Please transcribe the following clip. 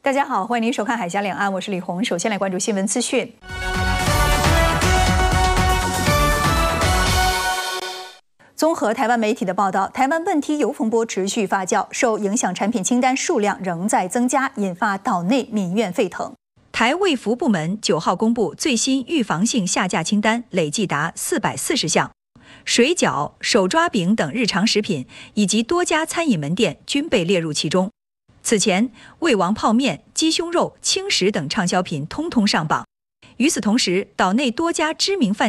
大家好，欢迎您收看《海峡两岸》，我是李红。首先来关注新闻资讯。综合台湾媒体的报道，台湾问题油风波持续发酵，受影响产品清单数量仍在增加，引发岛内民怨沸腾。台卫福部门9号公布最新预防性下架清单，累计达440项，水饺、手抓饼等日常食品以及多家餐饮门店均被列入其中。此前，味王泡面、鸡胸肉、轻食等畅销品通通上榜。与此同时，岛内多家知名饭